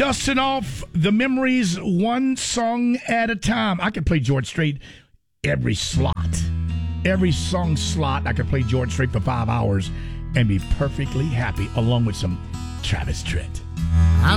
Dusting off the memories one song at a time. I could play George Strait every slot. Every song slot, I could play George Strait for 5 hours and be perfectly happy, along with some Travis Tritt.